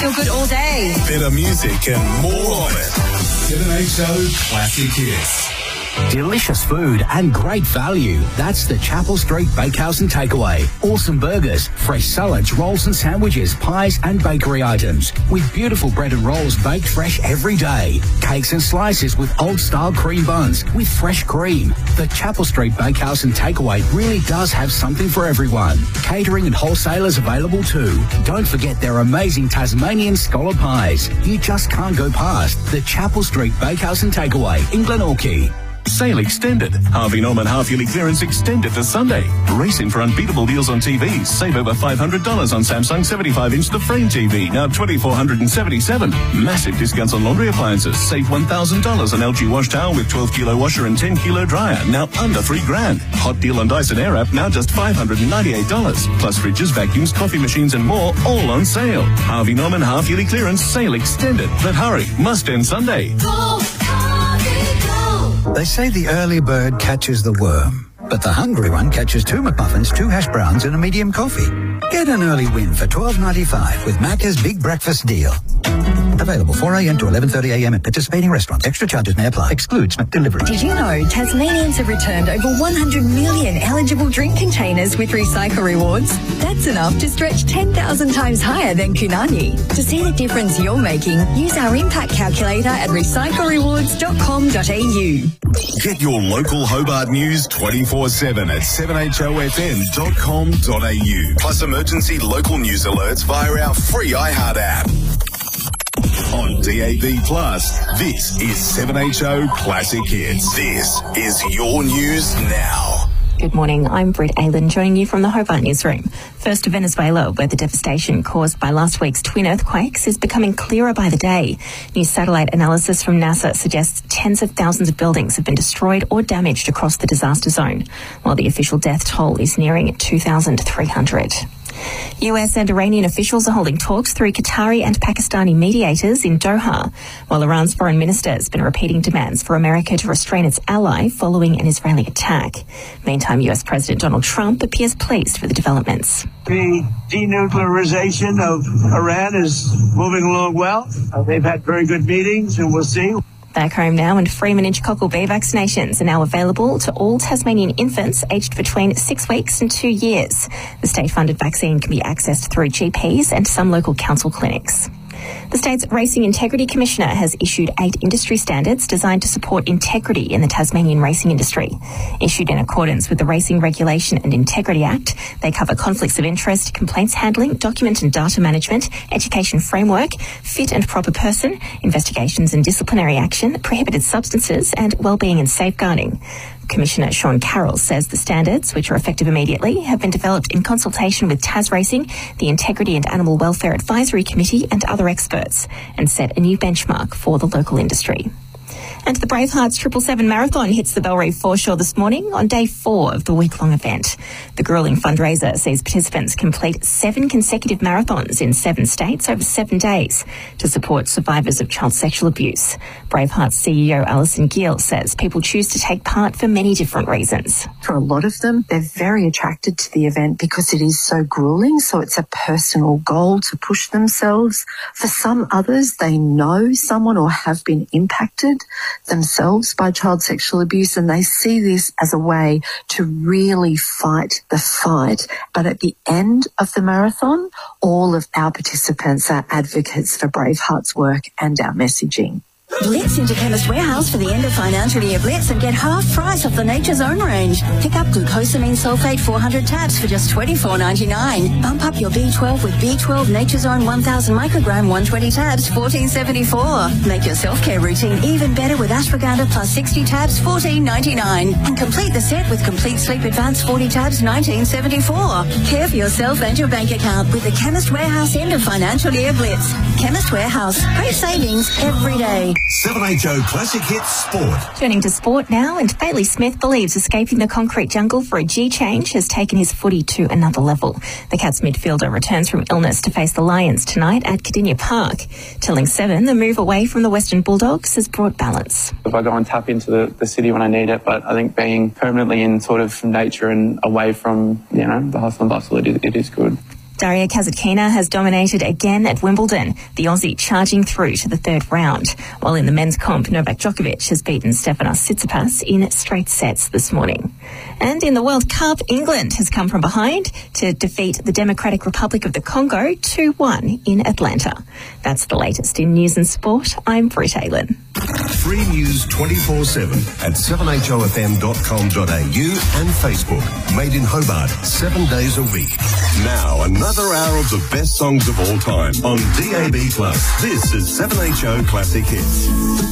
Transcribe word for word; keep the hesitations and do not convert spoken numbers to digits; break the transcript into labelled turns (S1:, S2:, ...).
S1: feel good all day.
S2: Better music and more of it. seven H O Classic Hits.
S3: Delicious food and great value. That's the Chapel Street Bakehouse and Takeaway. Awesome burgers, fresh salads, rolls and sandwiches, pies and bakery items. With beautiful bread and rolls baked fresh every day. Cakes and slices with old-style cream buns with fresh cream. The Chapel Street Bakehouse and Takeaway really does have something for everyone. Catering and wholesalers available too. Don't forget their amazing Tasmanian scholar pies. You just can't go past the Chapel Street Bakehouse and Takeaway in Glenorchy.
S4: Sale extended. Harvey Norman half-yearly clearance extended to Sunday. Racing for unbeatable deals on T Vs. Save over five hundred dollars on Samsung seventy-five inch The Frame T V, now two thousand four hundred seventy-seven dollars. Massive discounts on laundry appliances. Save one thousand dollars on L G wash towel with twelve kilo washer and ten kilo dryer, now under three grand. Hot deal on Dyson Airwrap, now just five hundred ninety-eight dollars. Plus fridges, vacuums, coffee machines and more, all on sale. Harvey Norman half-yearly clearance. Sale extended. But hurry, must end Sunday.
S1: Go,
S5: They say the early bird catches the worm, but the hungry one catches two McMuffins, two hash browns and a medium coffee. Get an early win for twelve ninety-five with Macca's Big Breakfast Deal. Available four a.m. to eleven thirty a.m. at participating restaurants. Extra charges may apply. Excludes McDelivery.
S6: Did you know Tasmanians have returned over one hundred million eligible drink containers with Recycle Rewards? That's enough to stretch ten thousand times higher than Kunani. To see the difference you're making, use our impact calculator at recycle rewards dot com dot a u.
S2: Get your local Hobart news twenty-four seven at seven H O F M dot com dot a u. Plus emergency local news alerts via our free iHeart app. On D A B Plus, this is seven H O Classic Hits. This is your news now.
S7: Good morning, I'm Britt Aylan, joining you from the Hobart Newsroom. First to Venezuela, where the devastation caused by last week's twin earthquakes is becoming clearer by the day. New satellite analysis from NASA suggests tens of thousands of buildings have been destroyed or damaged across the disaster zone, while the official death toll is nearing two thousand three hundred. U S and Iranian officials are holding talks through Qatari and Pakistani mediators in Doha, while Iran's foreign minister has been repeating demands for America to restrain its ally following an Israeli attack. Meantime, U S President Donald Trump appears pleased with the developments.
S8: The denuclearization of Iran is moving along well. Uh, they've had very good meetings, and we'll see.
S7: Back home now, and free meningococcal B vaccinations are now available to all Tasmanian infants aged between six weeks and two years. The state-funded vaccine can be accessed through G Ps and some local council clinics. The state's Racing Integrity Commissioner has issued eight industry standards designed to support integrity in the Tasmanian racing industry. Issued in accordance with the Racing Regulation and Integrity Act, they cover conflicts of interest, complaints handling, document and data management, education framework, fit and proper person, investigations and disciplinary action, prohibited substances, and wellbeing and safeguarding. Commissioner Sean Carroll says the standards, which are effective immediately, have been developed in consultation with Tas Racing, the Integrity and Animal Welfare Advisory Committee and other experts, and set a new benchmark for the local industry. And the Bravehearts Triple Seven Marathon hits the Bellerive foreshore this morning on day four of the week-long event. The gruelling fundraiser sees participants complete seven consecutive marathons in seven states over seven days to support survivors of child sexual abuse. Bravehearts C E O Alison Gill says people choose to take part for many different reasons.
S9: For a lot of them, they're very attracted to the event because it is so gruelling, so it's a personal goal to push themselves. For some others, they know someone or have been impacted themselves by child sexual abuse, and they see this as a way to really fight the fight. But at the end of the marathon, all of our participants are advocates for Braveheart's work and our messaging.
S6: Blitz into Chemist Warehouse for the end of financial year Blitz and get half price off the Nature's Own range. Pick up glucosamine sulfate four hundred tabs for just twenty-four ninety-nine. Bump up your B twelve with B twelve Nature's Own one thousand microgram one hundred twenty tabs, fourteen seventy-four. Make your self-care routine even better with ashwagandha plus sixty tabs, fourteen ninety-nine. And complete the set with Complete Sleep Advanced forty tabs, nineteen seventy-four. Care for yourself and your bank account with the Chemist Warehouse end of financial year Blitz. Chemist Warehouse. Great savings every day.
S2: seven H O Classic Hits Sport.
S7: Turning to sport now, and Bailey Smith believes escaping the concrete jungle for a G change has taken his footy to another level. The Cats midfielder returns from illness to face the Lions tonight at Cardinia Park. Telling Seven, the move away from the Western Bulldogs has brought balance.
S10: If I go and tap into the, the city when I need it, but I think being permanently in sort of nature and away from, you know, the hustle and bustle, it is, it is good.
S7: Daria Kasatkina has dominated again at Wimbledon, the Aussie charging through to the third round. While in the men's comp, Novak Djokovic has beaten Stefanos Tsitsipas in straight sets this morning. And in the World Cup, England has come from behind to defeat the Democratic Republic of the Congo two one in Atlanta. That's the latest in news and sport. I'm Britt Aylen.
S2: Free news twenty-four seven at seven h o f m dot com dot a u and Facebook. Made in Hobart, seven days a week. Now, another hour of the best songs of all time on D A B plus. This is seven H O Classic Hits.